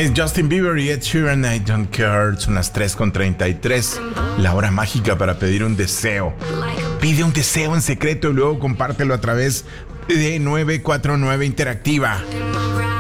Es Justin Bieber y Ed Sheeran, I Don't Care. Son las 3:33. La hora mágica para pedir un deseo. Pide un deseo en secreto y luego compártelo a través de 949 Interactiva.